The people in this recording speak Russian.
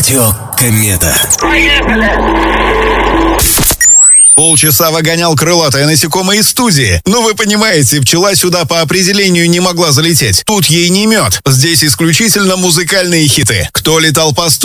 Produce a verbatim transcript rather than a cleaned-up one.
Радио Комета. Полчаса выгонял крылатое насекомое из студии. Ну, вы понимаете, пчела сюда по определению не могла залететь. Тут ей не мед. Здесь исключительно музыкальные хиты. Кто летал по студии?